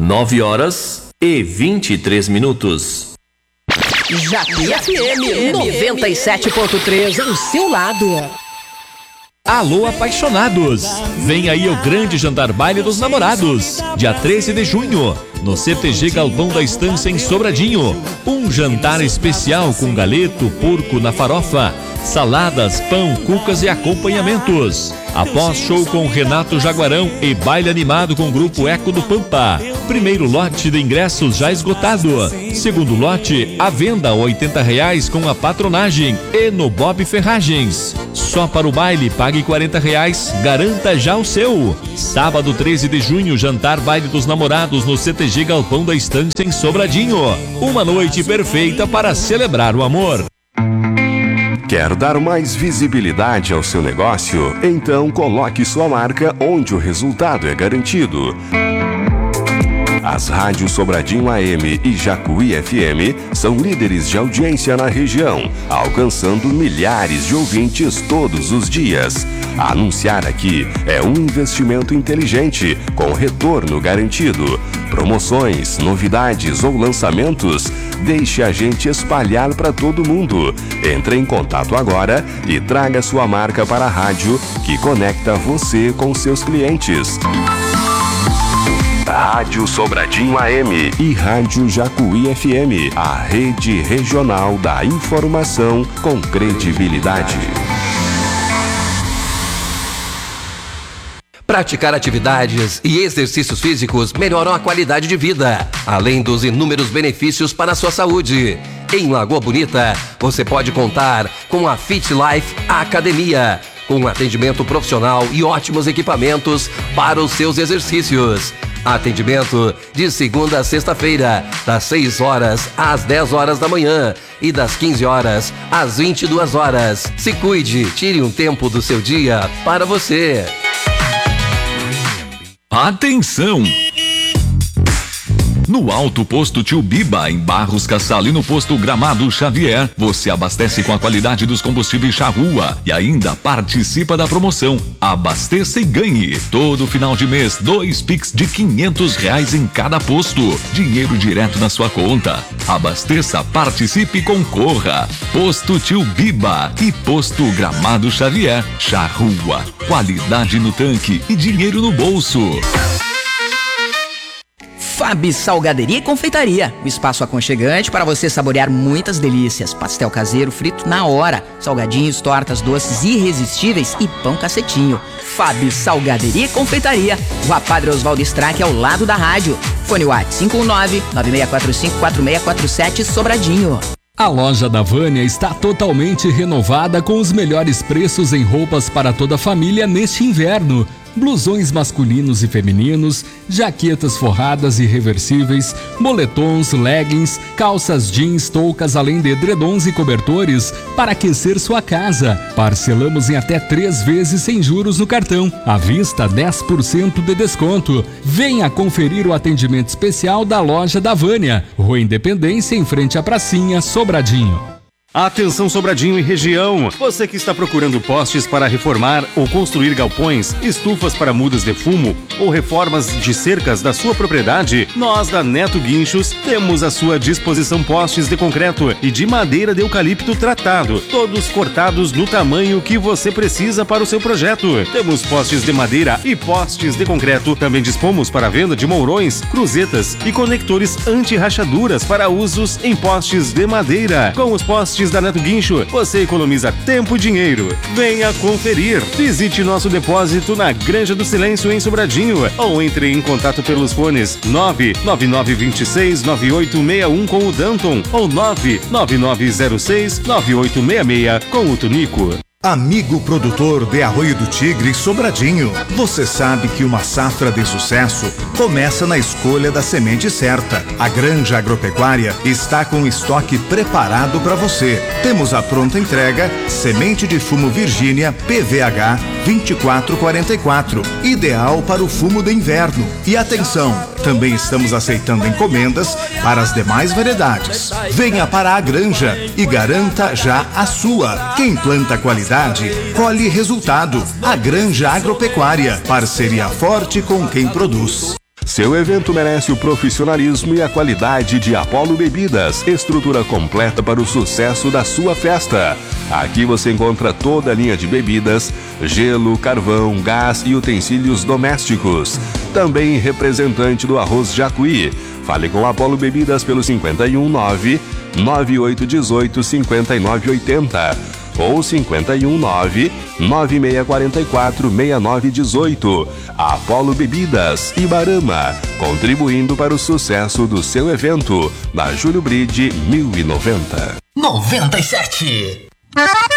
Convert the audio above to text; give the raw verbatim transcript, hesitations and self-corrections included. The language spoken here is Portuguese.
nove horas e vinte e três minutos. Japi F M noventa e sete ponto três, ao seu lado. Alô, apaixonados! Vem aí o grande jantar baile dos namorados, dia treze de junho, no C T G Galpão da Estância, em Sobradinho. Um jantar especial com galeto, porco na farofa, saladas, pão, cucas e acompanhamentos. Após show com Renato Jaguarão e baile animado com o grupo Eco do Pampa. Primeiro lote de ingressos já esgotado. Segundo lote, à venda a oitenta reais com a patronagem e no Bob Ferragens. Só para o baile, pague quarenta reais, garanta já o seu. Sábado treze de junho, jantar baile dos namorados no C T G Galpão da Estância, em Sobradinho. Uma noite perfeita para celebrar o amor. Quer dar mais visibilidade ao seu negócio? Então coloque sua marca onde o resultado é garantido. As rádios Sobradinho A M e Jacuí F M são líderes de audiência na região, alcançando milhares de ouvintes todos os dias. Anunciar aqui é um investimento inteligente, com retorno garantido. Promoções, novidades ou lançamentos, deixe a gente espalhar para todo mundo. Entre em contato agora e traga sua marca para a rádio que conecta você com seus clientes. Rádio Sobradinho A M e Rádio Jacuí F M, a rede regional da informação com credibilidade. Praticar atividades e exercícios físicos melhoram a qualidade de vida, além dos inúmeros benefícios para a sua saúde. Em Lagoa Bonita, você pode contar com a Fit Life Academia, com atendimento profissional e ótimos equipamentos para os seus exercícios. Atendimento de segunda a sexta-feira, das seis horas às dez horas da manhã e das quinze horas às vinte e duas horas. Se cuide, tire um tempo do seu dia para você. Atenção! No Alto Posto Tio Biba, em Barros Cassal, e no Posto Gramado Xavier, você abastece com a qualidade dos combustíveis Charrua e ainda participa da promoção Abasteça e Ganhe. Todo final de mês, dois Pix de quinhentos reais em cada posto. Dinheiro direto na sua conta. Abasteça, participe e concorra. Posto Tio Biba e Posto Gramado Xavier. Charrua, qualidade no tanque e dinheiro no bolso. Fabi Salgaderia e Confeitaria, um espaço aconchegante para você saborear muitas delícias. Pastel caseiro frito na hora, salgadinhos, tortas, doces irresistíveis e pão cacetinho. Fabi Salgaderia e Confeitaria, Rua Padre Oswaldo Strack, ao lado da rádio. Fone WhatsApp cinco um nove, nove seis quatro cinco, quatro seis quatro sete, Sobradinho. A loja da Vânia está totalmente renovada com os melhores preços em roupas para toda a família neste inverno. Blusões masculinos e femininos, jaquetas forradas e reversíveis, moletons, leggings, calças jeans, toucas, além de edredons e cobertores para aquecer sua casa. Parcelamos em até três vezes sem juros no cartão. À vista, dez por cento de desconto. Venha conferir o atendimento especial da loja da Vânia, Rua Independência, em frente à pracinha, Sobradinho. Atenção Sobradinho e região, você que está procurando postes para reformar ou construir galpões, estufas para mudas de fumo ou reformas de cercas da sua propriedade, nós da Neto Guinchos temos à sua disposição postes de concreto e de madeira de eucalipto tratado, todos cortados no tamanho que você precisa para o seu projeto. Temos postes de madeira e postes de concreto, também dispomos para venda de mourões, cruzetas e conectores anti-rachaduras para usos em postes de madeira. Com os postes da Neto Guincho, você economiza tempo e dinheiro. Venha conferir. Visite nosso depósito na Granja do Silêncio, em Sobradinho, ou entre em contato pelos fones nove nove nove dois seis nove oito seis um com o Danton ou nove nove nove zero seis nove oito seis seis com o Tunico. Amigo produtor de Arroio do Tigre, Sobradinho, você sabe que uma safra de sucesso começa na escolha da semente certa. A Granja Agropecuária está com o estoque preparado para você. Temos a pronta entrega, semente de fumo Virgínia P V H vinte e quatro quarenta e quatro, ideal para o fumo de inverno. E atenção, também estamos aceitando encomendas para as demais variedades. Venha para a Granja e garanta já a sua. Quem planta qualidade colhe resultado. A Granja Agropecuária, parceria forte com quem produz. Seu evento merece o profissionalismo e a qualidade de Apollo Bebidas, estrutura completa para o sucesso da sua festa. Aqui você encontra toda a linha de bebidas, gelo, carvão, gás e utensílios domésticos. Também representante do Arroz Jacuí. Fale com Apollo Bebidas pelo cinquenta e um nove, nove oito um oito, cinco nove oito zero ou cinquenta e um nove, nove seis quatro quatro, seis nove um oito. Apollo Bebidas, Ibarama, contribuindo para o sucesso do seu evento, na Júlio Bride mil e noventa. noventa e sete.